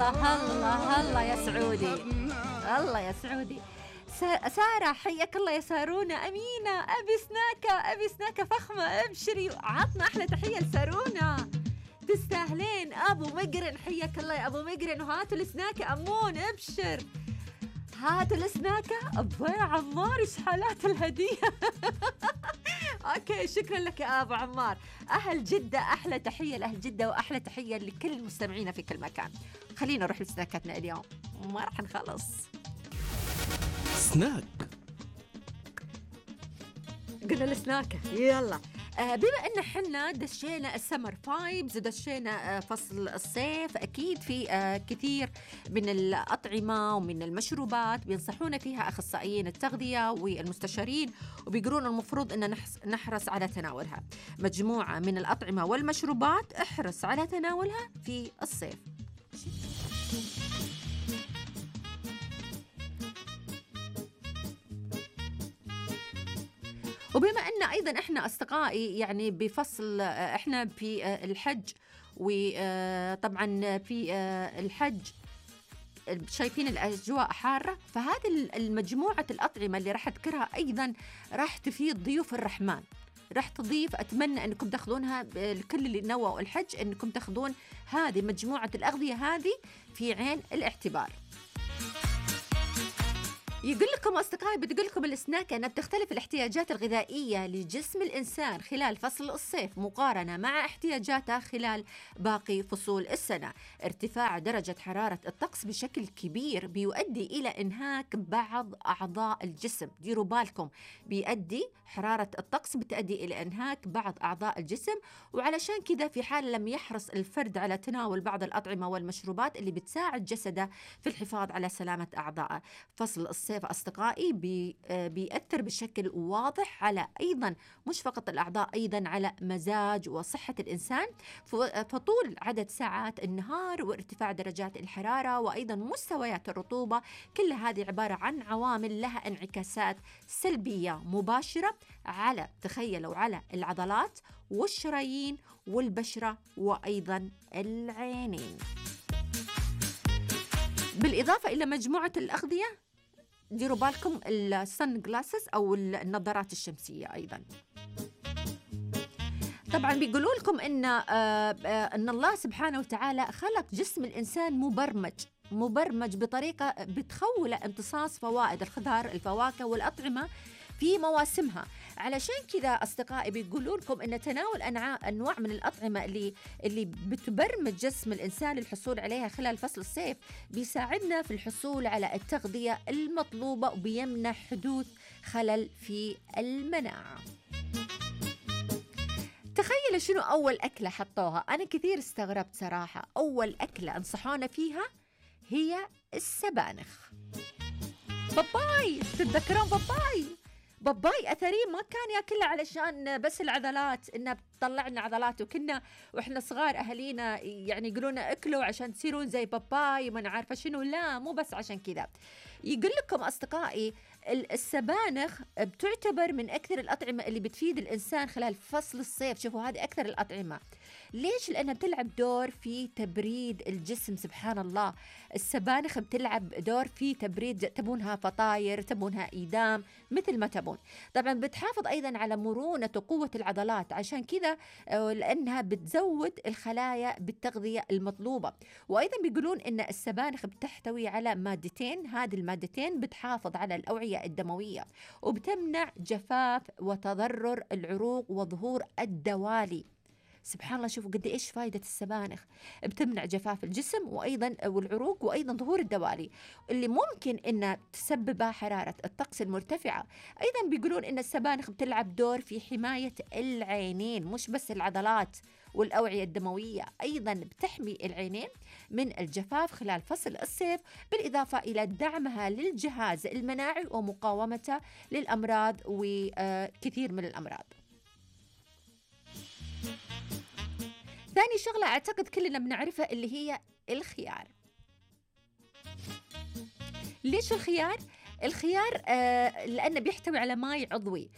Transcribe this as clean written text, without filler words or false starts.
الله يا سعودي، الله يا سعودي. سارة حياك الله يا سارونا. أمينة أبي سناكة فخمة، ابشري، عطنا أحلى تحية لسارونا، تستاهلين. أبو مقرن حياك الله يا أبو مقرن، وهاتوا السناكة. أمون ابشر، هاتوا السناكة. أبا يا عمار إيش حالات الهدية. أوكي شكرا لك يا أبو عمار. أهل جدة أحلى تحية لأهل جدة، وأحلى تحية لكل مستمعينا في كل مكان. خلينا نروح لسناكاتنا اليوم، ما راح نخلص. سناك، قلنا السناكة يلا. بما ان حنا دشينا السمر فايبز، دشينا فصل الصيف، اكيد في كثير من الاطعمه ومن المشروبات بينصحونا فيها اخصائيين التغذيه والمستشارين، وبيقولون المفروض ان نحرص على تناولها. مجموعه من الاطعمه والمشروبات احرص على تناولها في الصيف. وبما أن أيضا إحنا أصدقائي يعني بفصل، إحنا في الحج، وطبعا في الحج شايفين الأجواء حارة، فهذه المجموعة الأطعمة اللي راح أذكرها أيضا راح تفيد ضيوف الرحمن، راح تضيف. أتمنى أنكم تأخذونها، لكل اللي نووا الحج أنكم تأخذون هذه مجموعة الأغذية هذه في عين الاعتبار. يقول لكم أصدقائي، بتقول لكم السناك أنها بتختلف الاحتياجات الغذائية لجسم الإنسان خلال فصل الصيف مقارنة مع احتياجاته خلال باقي فصول السنة. ارتفاع درجة حرارة الطقس بشكل كبير بيؤدي إلى إنهاك بعض أعضاء الجسم. ديروا بالكم، حرارة الطقس بتؤدي إلى إنهاك بعض أعضاء الجسم، وعلشان كذا في حال لم يحرص الفرد على تناول بعض الأطعمة والمشروبات اللي بتساعد جسده في الحفاظ على سلامة أعضائه، فصل الصيف أصدقائي بيأثر بشكل واضح على أيضا مش فقط الأعضاء، أيضا على مزاج وصحة الإنسان. فطول عدد ساعات النهار وارتفاع درجات الحرارة وأيضا مستويات الرطوبة، كل هذه عبارة عن عوامل لها انعكاسات سلبية مباشرة على، تخيلوا، على العضلات والشرايين والبشرة وأيضا العينين، بالإضافة إلى مجموعة الأغذية. ديروا بالكم السن جلاسز أو النظارات الشمسية أيضا. طبعا بيقولوا لكم إن الله سبحانه وتعالى خلق جسم الإنسان مبرمج بطريقة بتخول امتصاص فوائد الخضار، الفواكه والأطعمة في مواسمها. علشان كذا أصدقائي بيقولوا لكم إن تناول أنواع من الأطعمة اللي بتبرمج جسم الإنسان للحصول عليها خلال فصل الصيف بيساعدنا في الحصول على التغذية المطلوبة، وبيمنع حدوث خلل في المناعة. تخيل شنو أول أكلة حطوها، أنا كثير استغربت صراحة. أول أكلة أنصحونا فيها هي السبانخ. باباي، تتذكرون باباي أثري ما كان يأكلها علشان بس العضلات، إنها بتطلعنا عضلات، وكنا وإحنا صغار أهالينا يعني يقولون أكلوا عشان تصيرون زي باباي ما نعرف شنو. لا، مو بس عشان كذا. يقول لكم أصدقائي السبانخ بتعتبر من أكثر الأطعمة اللي بتفيد الإنسان خلال فصل الصيف. شوفوا هذه أكثر الأطعمة. ليش؟ لأنها بتلعب دور في تبريد الجسم. سبحان الله، السبانخ بتلعب دور في تبريد، تبونها فطاير، تبونها إيدام، مثل ما تبون. طبعا بتحافظ أيضا على مرونة وقوة العضلات، عشان كذا لأنها بتزود الخلايا بالتغذية المطلوبة. وأيضا بيقولون إن السبانخ بتحتوي على مادتين، هذه المادتين بتحافظ على الأوعية الدموية، وبتمنع جفاف وتضرر العروق وظهور الدوالي. سبحان الله، شوفوا قد إيش فايدة السبانخ. بتمنع جفاف الجسم وأيضا والعروق وأيضا ظهور الدوالي اللي ممكن إنها تسببها حرارة الطقس المرتفعة. أيضا بيقولون إن السبانخ بتلعب دور في حماية العينين، مش بس العضلات والأوعية الدموية، أيضا بتحمي العينين من الجفاف خلال فصل الصيف، بالإضافة إلى دعمها للجهاز المناعي ومقاومته للأمراض وكثير من الأمراض. ثاني شغلة أعتقد كلنا بنعرفها اللي هي الخيار. ليش الخيار؟ الخيار لأنه بيحتوي على ماء عضوي